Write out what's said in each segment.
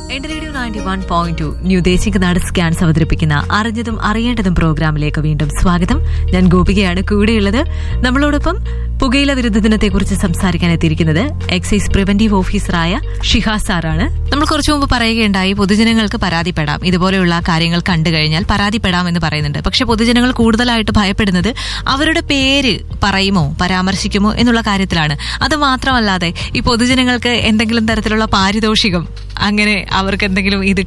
എന്റെ radio 91.2 new ദേശിക നാട് scans അവതരിപ്പിക്കുന്ന അറിഞ്ഞതും അറിയേണ്ടതും പ്രോഗ്രാമിലേക്ക് വീണ്ടും സ്വാഗതം. ഞാൻ ഗോപികയാണ് കൂടെയുള്ളത്. നമ്മളോടൊപ്പം പുകയില വിരുദ്ധ ദിനത്തെക്കുറിച്ച് സംസാരിക്കാൻ എത്തിയിരിക്കുന്നത് എക്സൈസ് പ്രിവന്റീവ് ഓഫീസറായ ഷിഹാസ് സാറാണ്. നമ്മൾ കുറച്ചു മുമ്പ് പറയുകയുണ്ടായി പൊതുജനങ്ങൾക്ക് പരാതിപ്പെടാം, ഇതുപോലെയുള്ള കാര്യങ്ങൾ കണ്ടു കഴിഞ്ഞാൽ പരാതിപ്പെടാം എന്ന് പറയുന്നുണ്ട്. പക്ഷെ പൊതുജനങ്ങൾ കൂടുതലായിട്ട് ഭയപ്പെടുന്നത് അവരുടെ പേര് പറയുമോ പരാമർശിക്കുമോ എന്നുള്ള കാര്യത്തിലാണ്. അത് മാത്രമല്ലാതെ ഈ പൊതുജനങ്ങൾക്ക് എന്തെങ്കിലും തരത്തിലുള്ള പാരിതോഷികം, അങ്ങനെ അവർക്ക് എന്തെങ്കിലും ഇത്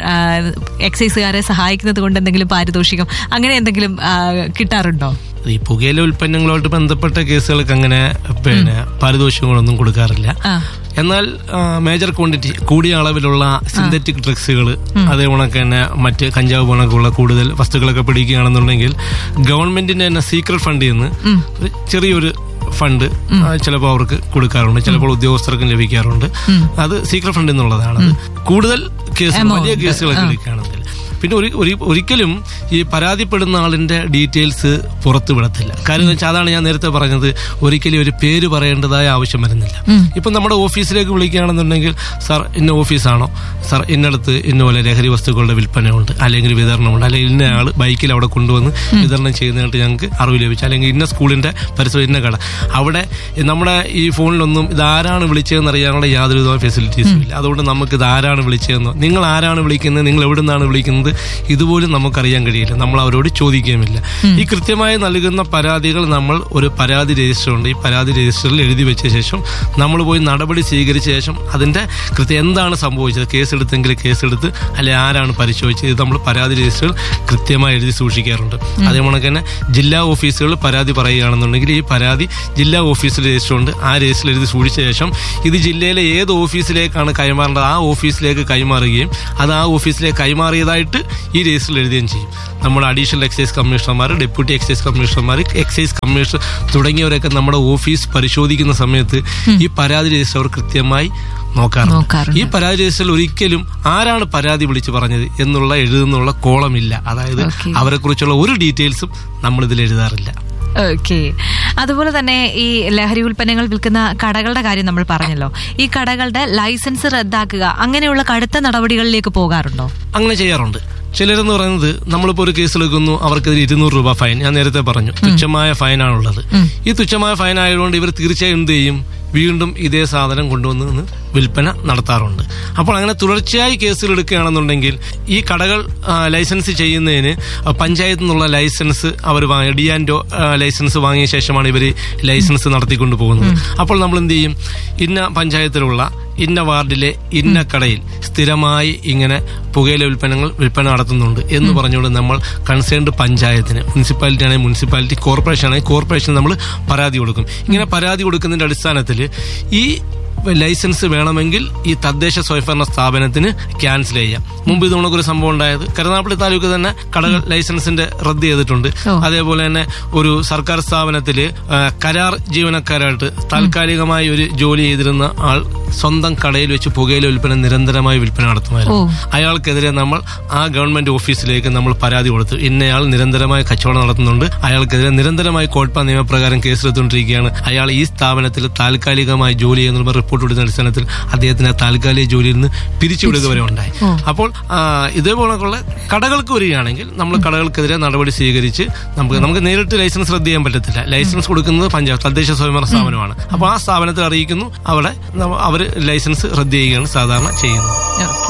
എക്സൈസുകാരെ സഹായിക്കുന്നത് കൊണ്ട് എന്തെങ്കിലും പാരിതോഷികം അങ്ങനെ എന്തെങ്കിലും കിട്ടാറുണ്ടോ? ഈ പുകയില ഉൽപ്പന്നങ്ങളുമായിട്ട് ബന്ധപ്പെട്ട കേസുകൾക്ക് അങ്ങനെ പാരിതോഷികങ്ങളൊന്നും കൊടുക്കാറില്ല. എന്നാൽ മേജർ ക്വാണ്ടിറ്റി കൂടിയ അളവിലുള്ള സിന്തറ്റിക് ഡ്രഗ്സുകൾ, അതേപോലെ തന്നെ മറ്റ് കഞ്ചാവ് പോണക്കുള്ള കൂടുതൽ വസ്തുക്കളൊക്കെ പിടിക്കുകയാണെന്നുണ്ടെങ്കിൽ ഗവൺമെന്റിന്റെ തന്നെ സീക്രട്ട് ഫണ്ടിൽ നിന്ന് ചെറിയൊരു ഫണ്ട് ചിലപ്പോൾ അവർക്ക് കൊടുക്കാറുണ്ട്, ചിലപ്പോൾ ഉദ്യോഗസ്ഥർക്കും ലഭിക്കാറുണ്ട്. അത് സീക്രട്ട് ഫണ്ട് എന്നുള്ളതാണ്. കൂടുതൽ കേസുകൾ, വലിയ കേസുകളൊക്കെ എടുക്കുകയാണെങ്കിൽ പിന്നെ ഒരിക്കലും ഈ പരാതിപ്പെടുന്ന ആളിന്റെ ഡീറ്റെയിൽസ് പുറത്തു വിടത്തില്ല. കാര്യം എന്ന് വെച്ചാൽ അതാണ് ഞാൻ നേരത്തെ പറഞ്ഞത്, ഒരിക്കലും ഒരു പേര് പറയേണ്ടതായ ആവശ്യം വരുന്നില്ല. ഇപ്പം നമ്മുടെ ഓഫീസിലേക്ക് വിളിക്കുകയാണെന്നുണ്ടെങ്കിൽ, സാർ ഇന്ന ഓഫീസാണോ, സാർ ഇന്നടത്ത് ഇന്ന പോലെ ലഹരി വസ്തുക്കളുടെ വിൽപ്പനയുണ്ട്, അല്ലെങ്കിൽ വിതരണമുണ്ട്, അല്ലെങ്കിൽ ഇന്ന ആൾ ബൈക്കിൽ അവിടെ കൊണ്ടുവന്ന് വിതരണം ചെയ്യുന്നതായിട്ട് ഞങ്ങൾക്ക് അറിവ് ലഭിച്ചു, അല്ലെങ്കിൽ ഇന്ന സ്കൂളിന്റെ പരിസരം ഇന്ന കട. അവിടെ നമ്മുടെ ഈ ഫോണിലൊന്നും ഇതാരാണ് വിളിച്ചതെന്ന് അറിയാനുള്ള യാതൊരുവിധ ഫെസിലിറ്റീസും ഇല്ല. അതുകൊണ്ട് നമുക്ക് ഇതാരാണ് വിളിച്ചതെന്നോ, നിങ്ങൾ ആരാണ് വിളിക്കുന്നത്, നിങ്ങൾ എവിടെ നിന്നാണ് വിളിക്കുന്നത്, ഇതുപോലും നമുക്കറിയാൻ കഴിയില്ല. നമ്മൾ അവരോട് ചോദിക്കുകയുമില്ല. ഈ കൃത്യമായി നൽകുന്ന പരാതികൾ നമ്മൾ ഒരു പരാതി രജിസ്റ്റർ ഉണ്ട്, ഈ പരാതി രജിസ്റ്ററിൽ എഴുതി വെച്ച ശേഷം നമ്മൾ പോയി നടപടി സ്വീകരിച്ച ശേഷം അതിന്റെ കൃത്യം എന്താണ് സംഭവിച്ചത്, കേസെടുത്തെങ്കിൽ കേസെടുത്ത്, അല്ലെ ആരാണ് പരിശോധിച്ചത്, ഇത് നമ്മൾ പരാതി രജിസ്റ്ററിൽ കൃത്യമായി എഴുതി സൂക്ഷിക്കാറുണ്ട്. അതേപോലെ തന്നെ ജില്ലാ ഓഫീസുകളിൽ പരാതി പറയുകയാണെന്നുണ്ടെങ്കിൽ ഈ പരാതി ജില്ലാ ഓഫീസിൽ രജിസ്റ്റർ ഉണ്ട്, ആ രജിസ്റ്ററിൽ എഴുതി സൂക്ഷിച്ച ശേഷം ഇത് ജില്ലയിലെ ഏത് ഓഫീസിലേക്കാണ് കൈമാറേണ്ടത് ആ ഓഫീസിലേക്ക് കൈമാറുകയും അത് ആ ഓഫീസിലേക്ക് കൈമാറിയതായിട്ട് ഈ രജിസ്റ്ററിൽ എഴുതുകയും ചെയ്യും. നമ്മുടെ additional excise കമ്മീഷണർമാർ, deputy excise കമ്മീഷണർമാർ, excise commissioner തുടങ്ങിയവരൊക്കെ നമ്മുടെ ഓഫീസ് പരിശോധിക്കുന്ന സമയത്ത് ഈ പരാതി രജിസ്റ്റർ അവർ കൃത്യമായി നോക്കാറുണ്ട്. ഈ പരാതി രജിസ്റ്ററിൽ ഒരിക്കലും ആരാണ് പരാതി വിളിച്ചു പറഞ്ഞത് എന്നുള്ള എഴുതുന്നുള്ള കോളമില്ല. അതായത് അവരെ കുറിച്ചുള്ള ഒരു ഡീറ്റെയിൽസും നമ്മൾ ഇതിൽ എഴുതാറില്ല. ഓക്കെ. അതുപോലെ തന്നെ ഈ ലഹരി ഉൽപ്പന്നങ്ങൾ വിൽക്കുന്ന കടകളുടെ കാര്യം നമ്മൾ പറഞ്ഞല്ലോ. ഈ കടകളുടെ ലൈസൻസ് റദ്ദാക്കുക അങ്ങനെയുള്ള കടുത്ത നടപടികളിലേക്ക് പോകാറുണ്ടോ? അങ്ങനെ ചെയ്യാറുണ്ട്. ചിലരെന്ന് പറയുന്നത്, നമ്മളിപ്പോൾ ഒരു കേസെടുക്കുന്നു, അവർക്കതിൽ 200 രൂപ ഫൈൻ. ഞാൻ നേരത്തെ പറഞ്ഞു തുച്ഛമായ ഫൈനാണുള്ളത്. ഈ തുച്ഛമായ ഫൈൻ ആയതുകൊണ്ട് ഇവർ തീർച്ചയായും എന്ത് ചെയ്യും, വീണ്ടും ഇതേ സാധനം കൊണ്ടുവന്ന് വിൽപ്പന നടത്താറുണ്ട്. അപ്പോൾ അങ്ങനെ തുടർച്ചയായി കേസുകൾ എടുക്കുകയാണെന്നുണ്ടെങ്കിൽ ഈ കടകൾ ലൈസൻസ് ചെയ്യുന്നതിന് പഞ്ചായത്തിൽ നിന്നുള്ള ലൈസൻസ് അവർ ഡിയാൻഡോ ലൈസൻസ് വാങ്ങിയ ശേഷമാണ് ഇവർ ലൈസൻസ് നടത്തിക്കൊണ്ട് പോകുന്നത്. അപ്പോൾ നമ്മൾ എന്ത് ചെയ്യും, ഇന്ന പഞ്ചായത്തിലുള്ള ഇന്ന വാർഡിലെ ഇന്ന കടയിൽ സ്ഥിരമായി ഇങ്ങനെ പുകയില ഉൽപ്പന്നങ്ങൾ വിൽപ്പന നടത്തുന്നുണ്ട് എന്ന് പറഞ്ഞുകൊണ്ട് നമ്മൾ കൺസേൺഡ് പഞ്ചായത്തിന്, മുനിസിപ്പാലിറ്റി ആണെങ്കിൽ മുനിസിപ്പാലിറ്റി, കോർപ്പറേഷൻ ആണെങ്കിൽ കോർപ്പറേഷന് നമ്മൾ പരാതി കൊടുക്കും. ഇങ്ങനെ പരാതി കൊടുക്കുന്നതിന്റെ അടിസ്ഥാനത്തിൽ ഈ ലൈസൻസ് വേണമെങ്കിൽ ഈ തദ്ദേശ സ്വയംഭരണ സ്ഥാപനത്തിന് ക്യാൻസൽ ചെയ്യാം. മുമ്പ് ഇത് നമുക്കൊരു സംഭവം ഉണ്ടായത്, കരുനാഗപ്പള്ളി താലൂക്ക് തന്നെ കടകൾ ലൈസൻസിന്റെ റദ്ദ് ചെയ്തിട്ടുണ്ട്. അതേപോലെ തന്നെ ഒരു സർക്കാർ സ്ഥാപനത്തിൽ കരാർ ജീവനക്കാരായിട്ട് താൽക്കാലികമായി ഒരു ജോലി ചെയ്തിരുന്ന ആൾ സ്വന്തം കടയിൽ വെച്ച് പുകയില ഉൽപ്പന്നം നിരന്തരമായി വിൽപ്പന നടത്തുമായിരുന്നു. അയാൾക്കെതിരെ നമ്മൾ ആ ഗവൺമെന്റ് ഓഫീസിലേക്ക് നമ്മൾ പരാതി കൊടുത്തു. ഇന്നയാൾ നിരന്തരമായി കച്ചവടം നടത്തുന്നുണ്ട്, അയാൾക്കെതിരെ നിരന്തരമായി കോട്ട്പ നിയമപ്രകാരം കേസെടുത്തുകൊണ്ടിരിക്കുകയാണ്, അയാൾ ഈ സ്ഥാപനത്തിൽ താൽക്കാലികമായി ജോലി ചെയ്യുന്ന റിപ്പോർട്ട് കൊടുക്കുന്ന അടിസ്ഥാനത്തിൽ അദ്ദേഹത്തിന് താൽക്കാലിക ജോലിയിൽ നിന്ന് പിരിച്ചുവിടുക വരെ ഉണ്ടായി. അപ്പോൾ ഇതേപോലെയുള്ള കടകൾക്ക് വരികയാണെങ്കിൽ നമ്മൾ കടകൾക്കെതിരെ നടപടി സ്വീകരിച്ച് നമുക്ക് നേരിട്ട് ലൈസൻസ് റദ്ദ് ചെയ്യാൻ പറ്റത്തില്ല. ലൈസൻസ് കൊടുക്കുന്നത് പഞ്ചായത്ത് തദ്ദേശ സ്വയംഭരണ സ്ഥാപനമാണ്. അപ്പോൾ ആ സ്ഥാപനത്തിൽ അറിയിക്കുന്നു, അവിടെ അവർ ലൈസൻസ് റദ്ദ് ചെയ്യുകയാണ് സാധാരണ ചെയ്യുന്നത്.